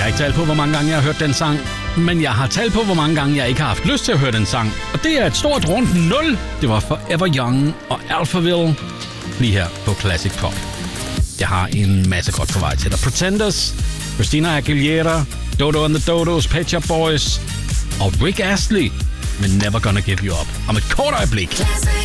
har ikke talt på, hvor mange gange jeg har hørt den sang, men jeg har talt på, hvor mange gange jeg ikke har haft lyst til at høre den sang. Og det er et stort rundt 0. Det var Forever Young og Alphaville lige her på Classic Pop. Jeg har en masse godt på vej til dig. Pretenders, Christina Aguilera, Dodo and the Dodos, Pet Shop Boys og Rick Astley med Never Gonna Give You Up. Om et kort øjeblik. Classic.